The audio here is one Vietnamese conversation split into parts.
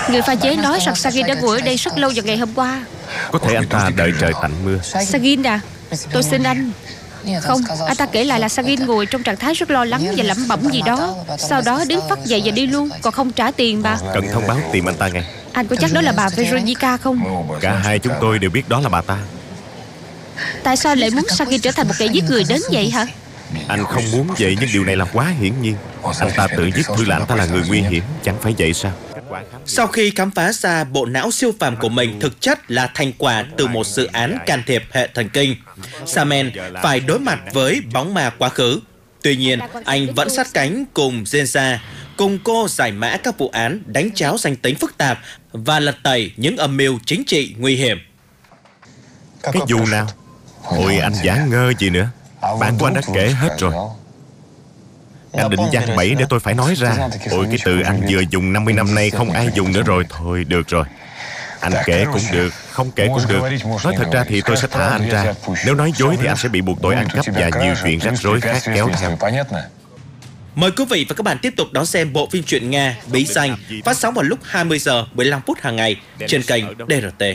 Người pha chế nói rằng Sagin đã ngồi ở đây rất lâu vào ngày hôm qua. Có thể anh ta đợi trời tạnh mưa. Sagin à, tôi xin anh. Không, anh ta kể lại là Sagin ngồi trong trạng thái rất lo lắng và lẩm bẩm gì đó. Sau đó đứng phắt dậy và đi luôn, còn không trả tiền bà. Cần thông báo tìm anh ta ngay. Anh có chắc đó là bà Veronica không? Cả hai chúng tôi đều biết đó là bà ta. Tại sao lại muốn Sagin trở thành một kẻ giết người đến vậy hả? Anh không muốn vậy, nhưng điều này là quá hiển nhiên. Anh ta tự viết thư là anh ta là người nguy hiểm, chẳng phải vậy sao? Sau khi khám phá ra bộ não siêu phàm của mình thực chất là thành quả từ một dự án can thiệp hệ thần kinh, Samen phải đối mặt với bóng ma quá khứ. Tuy nhiên, anh vẫn sát cánh cùng Genza, cùng cô giải mã các vụ án đánh tráo danh tính phức tạp và lật tẩy những âm mưu chính trị nguy hiểm. Cái vụ nào? Ôi, anh giả ngơ gì nữa. Bạn của anh đã kể hết rồi. Anh định giăng bẫy để tôi phải nói ra. Ôi, cái từ anh vừa dùng 50 năm nay không ai dùng nữa rồi. Thôi, được rồi. Anh kể cũng được, không kể cũng được. Nói thật ra thì tôi sẽ thả anh ra. Nếu nói dối thì anh sẽ bị buộc tội ăn cắp và nhiều chuyện rắc rối khác kéo theo. Mời quý vị và các bạn tiếp tục đón xem bộ phim truyện Nga Bí Danh phát sóng vào lúc 20 giờ 15 phút hàng ngày trên kênh DRT.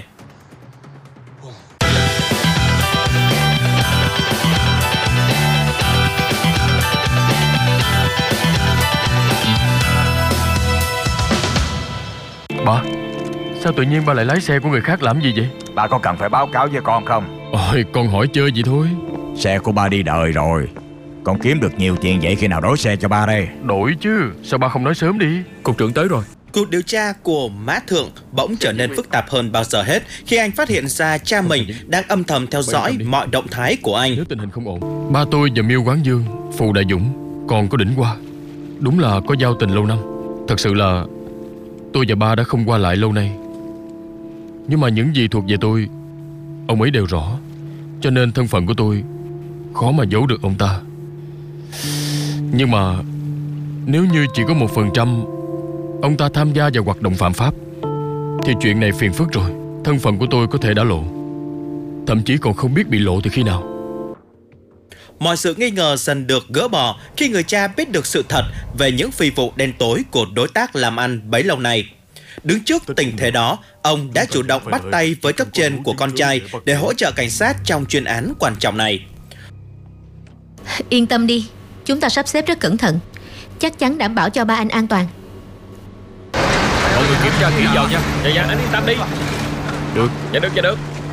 Bà, sao tự nhiên ba lại lái xe của người khác làm gì vậy? Bà có cần phải báo cáo với con không? Ôi, con hỏi chơi vậy thôi. Xe của ba đi đời rồi. Con kiếm được nhiều tiền vậy khi nào đổi xe cho ba đây? Đổi chứ, sao ba không nói sớm đi? Cục trưởng tới rồi. Cuộc điều tra của Mã Thượng bỗng trở nên phức tạp hơn bao giờ hết khi anh phát hiện ra cha mình đang âm thầm theo dõi mọi động thái của anh. Nếu tình hình không ổn, ba tôi và Miêu Quán Dương, Phù Đại Dũng, còn có Đỉnh Hoa, đúng là có giao tình lâu năm. Thật sự là tôi và ba đã không qua lại lâu nay. Nhưng mà những gì thuộc về tôi, ông ấy đều rõ. Cho nên thân phận của tôi khó mà giấu được ông ta. Nhưng mà nếu như chỉ có 1% ông ta tham gia vào hoạt động phạm pháp thì chuyện này phiền phức rồi. Thân phận của tôi có thể đã lộ, thậm chí còn không biết bị lộ từ khi nào. Mọi sự nghi ngờ dần được gỡ bỏ khi người cha biết được sự thật về những phi vụ đen tối của đối tác làm ăn bấy lâu nay. Đứng trước tình thế đó, ông đã chủ động bắt tay với cấp trên của con trai để hỗ trợ cảnh sát trong chuyên án quan trọng này. Yên tâm đi, chúng ta sắp xếp rất cẩn thận, chắc chắn đảm bảo cho ba anh an toàn. Mọi người kiểm tra kỹ vào nha. Dạ, anh yên tâm đi. Được. Dạ được.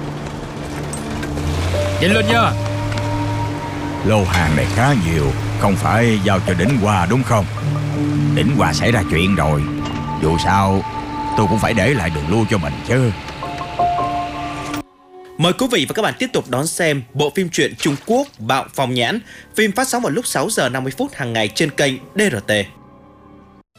Nhanh lên nha. Lô hàng này khá nhiều, không phải giao cho Đỉnh Hoa đúng không? Đỉnh Hoa xảy ra chuyện rồi. Dù sao tôi cũng phải để lại đường lui cho mình chứ. Mời quý vị và các bạn tiếp tục đón xem bộ phim truyện Trung Quốc Bạo Phong Nhãn. Phim phát sóng vào lúc 6 giờ 50 phút hàng ngày trên kênh DRT.